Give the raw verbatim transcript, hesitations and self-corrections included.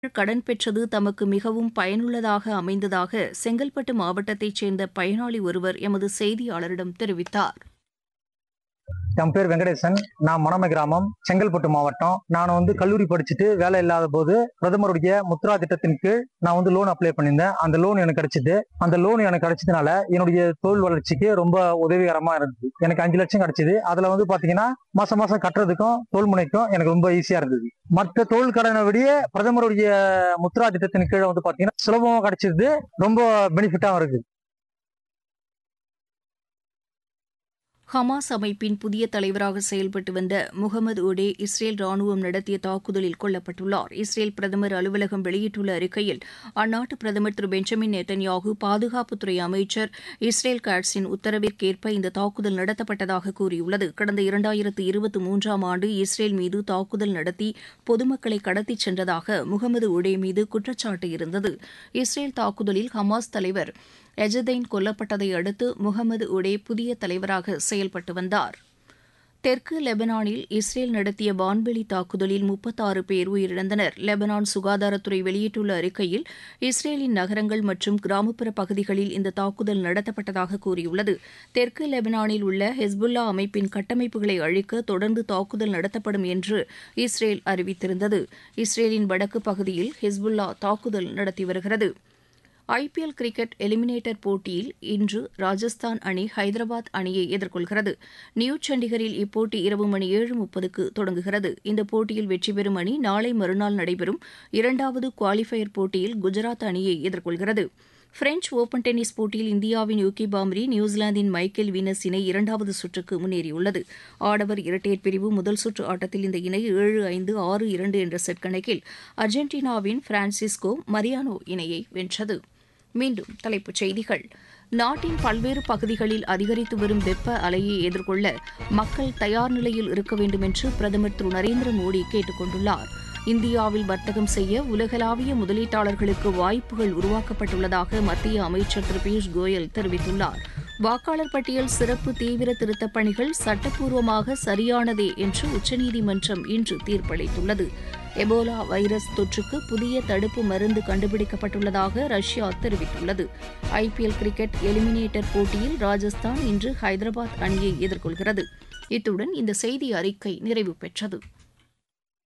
கடன் பெற்றது தமக்கு மிகவும் பயனுள்ளதாக அமைந்ததாக செங்கல்பட்டு மாவட்டத்தைச் சேர்ந்த பயனாளி ஒருவர் எமது செய்தியாளரிடம் தெரிவித்தார். என் பேர் வெங்கடேசன். நான் மணமை கிராமம், செங்கல்பட்டு மாவட்டம். நான் வந்து கல்லூரி படிச்சுட்டு வேலை இல்லாத போது பிரதமருடைய முத்ரா திட்டத்தின் கீழ் நான் வந்து லோன் அப்ளை பண்ணியிருந்தேன். அந்த லோன் எனக்கு கிடைச்சது. அந்த லோன் எனக்கு கிடைச்சதுனால என்னுடைய தொழில் வளர்ச்சிக்கு ரொம்ப உதவிகரமா இருந்தது. எனக்கு அஞ்சு லட்சம் கிடைச்சது. அதுல வந்து பாத்தீங்கன்னா மாசம் மாசம் கட்டுறதுக்கும் தொழில் முனைக்கும் எனக்கு ரொம்ப ஈஸியா இருந்தது. மற்ற தொழில் கடனை விட பிரதமருடைய முத்ரா திட்டத்தின் கீழே வந்து பாத்தீங்கன்னா சுலபமா கிடைச்சது, ரொம்ப பெனிஃபிட்டாவும் இருக்கு. ஹமாஸ் அமைப்பின் புதிய தலைவராக செயல்பட்டு வந்த முகமது ஒடே இஸ்ரேல் ராணுவம் நடத்திய தாக்குதலில் கொல்லப்பட்டுள்ளார். இஸ்ரேல் பிரதமர் அலுவலகம் வெளியிட்டுள்ள அறிக்கையில் அந்நாட்டு பிரதமர் திரு பெஞ்சமின் நெத்தன்யாகு, பாதுகாப்புத்துறை அமைச்சர் இஸ்ரேல் காட்ஸின் உத்தரவிற்கேற்ப இந்த தாக்குதல் நடத்தப்பட்டதாக கூறியுள்ளது. கடந்த இரண்டாயிரத்து இருபத்தி மூன்றாம் ஆண்டு இஸ்ரேல் மீது தாக்குதல் நடத்தி பொதுமக்களை கடத்திச் சென்றதாக முகமது ஒடே மீது குற்றச்சாட்டு இருந்தது. இஸ்ரேல் தாக்குதலில் ஹமாஸ் தலைவர் எஜதைன் கொல்லப்பட்டதை அடுத்து முகமது ஒடே புதிய தலைவராக செயல்பட்டு வந்தார். தெற்கு லெபனானில் இஸ்ரேல் நடத்திய வான்வெளி தாக்குதலில் முப்பத்தாறு பேர் உயிரிழந்தனர். லெபனான் சுகாதாரத்துறை வெளியிட்டுள்ள அறிக்கையில் இஸ்ரேலின் நகரங்கள் மற்றும் கிராமப்புற பகுதிகளில் இந்த தாக்குதல் நடத்தப்பட்டதாக கூறியுள்ளது. தெற்கு லெபனானில் உள்ள ஹெஸ்புல்லா அமைப்பின் கட்டமைப்புகளை அழிக்க தொடர்ந்து தாக்குதல் நடத்தப்படும் என்று இஸ்ரேல் அறிவித்திருந்தது. இஸ்ரேலின் வடக்கு பகுதியில் ஹெஸ்புல்லா தாக்குதல் நடத்தி வருகிறது. I P L cricket eliminator போட்டியில் இன்று ராஜஸ்தான் அணி ஹைதராபாத் அணியை எதிர்கொள்கிறது. நியூ சண்டிகரில் இப்போட்டி இரவு மணி ஏழு முப்பதுக்கு தொடங்குகிறது. இந்த போட்டியில் வெற்றி பெறும் அணி நாளை மறுநாள் நடைபெறும் இரண்டாவது குவாலிஃபயர் போட்டியில் குஜராத் அணியை எதிர்கொள்கிறது. பிரெஞ்ச் ஓபன் டென்னிஸ் போட்டியில் இந்தியாவின் யூகி பாம்ரி நியூசிலாந்தின் மைக்கேல் வீனஸ் இணை இரண்டாவது சுற்றுக்கு முன்னேறியுள்ளது. ஆடவர் இரட்டையர் பிரிவு முதல் சுற்று ஆட்டத்தில் இந்த இணை ஏழு ஐந்து ஆறு இரண்டு என்ற செட் கணக்கில் அர்ஜென்டினாவின் பிரான்சிஸ்கோ மரியானோ இணையை வென்றது. மீண்டும் தலைப்புச் செய்திகள். நாட்டின் பல்வேறு பகுதிகளில் அதிகரித்து வரும் வெப்ப அலையை எதிர்கொள்ள மக்கள் தயார் நிலையில் இருக்க வேண்டும் என்று பிரதமர் திரு நரேந்திர மோடி கேட்டுக் கொண்டுள்ளார். இந்தியாவில் வர்த்தகம் செய்ய உலகளாவிய முதலீட்டாளர்களுக்கு வாய்ப்புகள் உருவாக்கப்பட்டுள்ளதாக மத்திய அமைச்சர் திரு பியூஷ் கோயல் தெரிவித்துள்ளார். வாக்காளர் பட்டியல் சிறப்பு தீவிர திருத்தப் பணிகள் சட்டப்பூர்வமாக சரியானதே என்று உச்சநீதிமன்றம் இன்று தீர்ப்பளித்துள்ளது. எபோலா வைரஸ் தொற்றுக்கு புதிய தடுப்பு மருந்து கண்டுபிடிக்கப்பட்டுள்ளதாக ரஷ்யா தெரிவித்துள்ளது. I P L cricket eliminator போட்டியில் ராஜஸ்தான் இன்று ஹைதராபாத் அணியை எதிர்கொள்கிறது. இத்துடன் இந்த செய்தி அறிக்கை நிறைவு பெற்றது.